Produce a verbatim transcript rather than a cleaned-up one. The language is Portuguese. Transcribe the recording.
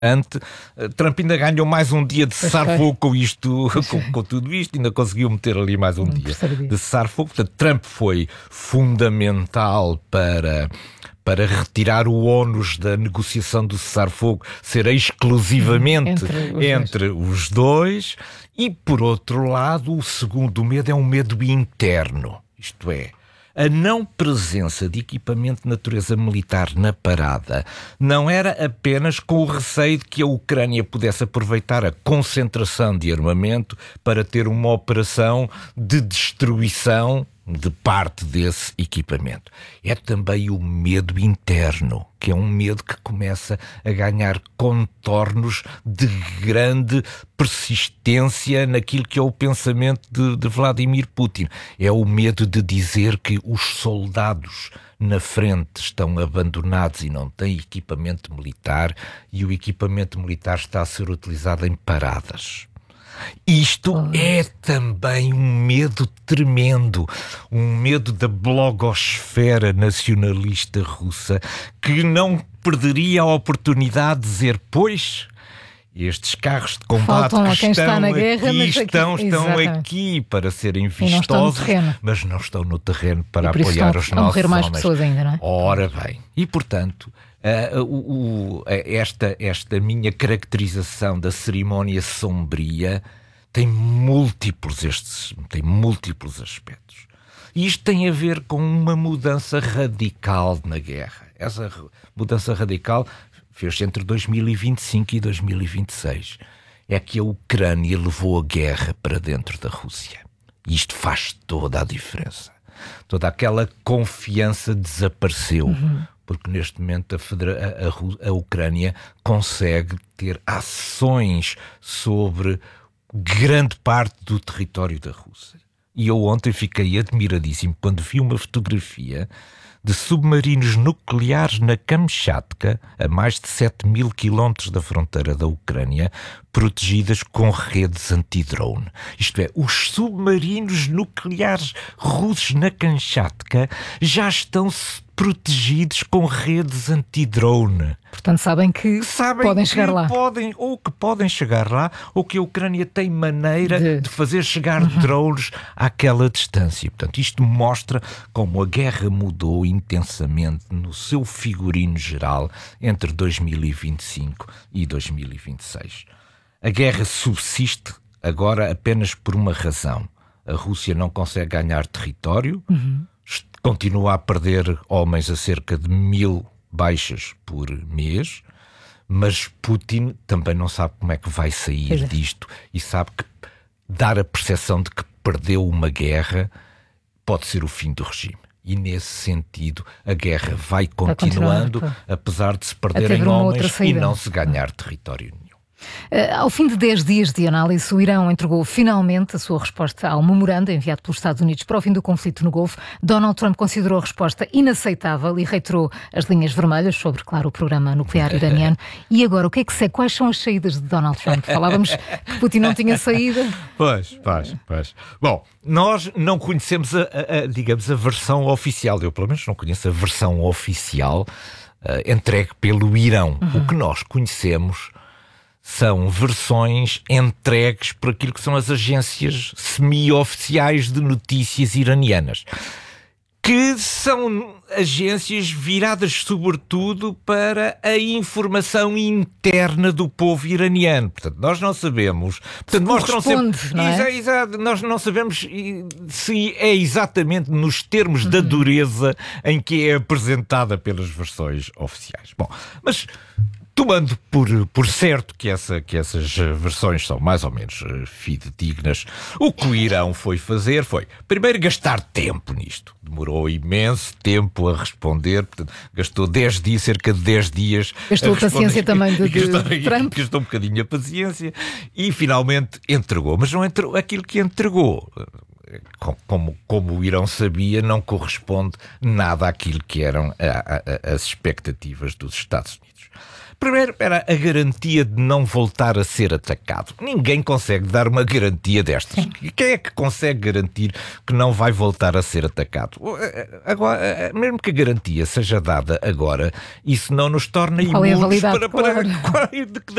Trump ainda ganhou mais um dia de cessar-fogo com isto, com, com tudo isto, ainda conseguiu meter ali mais um dia de cessar-fogo. Portanto, Trump foi fundamental para, para retirar o ónus da negociação do cessar-fogo ser exclusivamente entre os, entre os dois. E, por outro lado, o segundo medo é um medo interno, isto é, a não presença de equipamento de natureza militar na parada não era apenas com o receio de que a Ucrânia pudesse aproveitar a concentração de armamento para ter uma operação de destruição de parte desse equipamento. É também o medo interno, que é um medo que começa a ganhar contornos de grande persistência naquilo que é o pensamento de, de Vladimir Putin. É o medo de dizer que os soldados na frente estão abandonados e não têm equipamento militar e o equipamento militar está a ser utilizado em paradas. Isto oh. é também um medo tremendo, um medo da blogosfera nacionalista russa, que não perderia a oportunidade de dizer, pois, estes carros de combate Faltam que estão estão na guerra, aqui, mas estão, aqui, estão aqui para serem vistosos, não mas não estão no terreno para e por isso apoiar estão, os estão nossos a morrer mais homens. Pessoas ainda, não é? Ora bem, e portanto... Uh, o, o, esta, esta minha caracterização da cerimónia sombria tem múltiplos, estes, tem múltiplos aspectos. E isto tem a ver com uma mudança radical na guerra. Essa mudança radical fez-se entre dois mil e vinte e cinco e dois mil e vinte e seis. É que a Ucrânia levou a guerra para dentro da Rússia. E isto faz toda a diferença. Toda aquela confiança desapareceu. Uhum. Porque neste momento a, Federa- a, a, a Ucrânia consegue ter ações sobre grande parte do território da Rússia. E eu ontem fiquei admiradíssimo quando vi uma fotografia de submarinos nucleares na Kamchatka, a mais de sete mil quilómetros da fronteira da Ucrânia, protegidas com redes anti-drone. Isto é, os submarinos nucleares russos na Kamchatka já estão protegidos com redes anti-drone. Portanto, sabem que sabem podem que chegar lá. Podem, ou que podem chegar lá, ou que a Ucrânia tem maneira de, de fazer chegar uhum. drones àquela distância. Portanto, isto mostra como a guerra mudou intensamente no seu figurino geral entre dois mil e vinte e cinco e dois mil e vinte e seis. A guerra subsiste agora apenas por uma razão. A Rússia não consegue ganhar território, uhum. continua a perder homens a cerca de mil baixas por mês, mas Putin também não sabe como é que vai sair é. disto e sabe que dar a percepção de que perdeu uma guerra pode ser o fim do regime. E nesse sentido a guerra vai continuando, vai apesar de se perderem homens e não se ganhar território nenhum. Uh, ao fim de dez dias de análise, o Irão entregou finalmente a sua resposta ao memorando enviado pelos Estados Unidos para o fim do conflito no Golfo. Donald Trump considerou a resposta inaceitável e reiterou as linhas vermelhas sobre, claro, o programa nuclear iraniano. E agora, o que é que sei? Quais são as saídas de Donald Trump? Falávamos que Putin não tinha saída. Pois, pois, pois. Bom, nós não conhecemos, a, a, a, digamos, a versão oficial. Eu, pelo menos, não conheço a versão oficial uh, entregue pelo Irão. Uhum. O que nós conhecemos são versões entregues por aquilo que são as agências semi-oficiais de notícias iranianas, que são agências viradas sobretudo para a informação interna do povo iraniano. Portanto, nós não sabemos... Portanto, mostram sempre, não é? Exato, nós não sabemos se é exatamente nos termos uhum. da dureza em que é apresentada pelas versões oficiais. Bom, mas... Tomando por, por certo que, essa, que essas versões são mais ou menos fidedignas, o que o Irão foi fazer foi, primeiro, gastar tempo nisto. Demorou imenso tempo a responder, portanto, gastou dez dias, cerca de dez dias. Gastou a, a paciência também do gastou, Trump. Gastou um bocadinho a paciência e finalmente entregou. Mas não entregou aquilo que entregou. Como, como o Irão sabia, não corresponde nada àquilo que eram a, a, as expectativas dos Estados Unidos. Primeiro era a garantia de não voltar a ser atacado. Ninguém consegue dar uma garantia destas. Sim. Quem é que consegue garantir que não vai voltar a ser atacado? Agora, mesmo que a garantia seja dada agora, isso não nos torna imunes é a validade, para, para, claro. para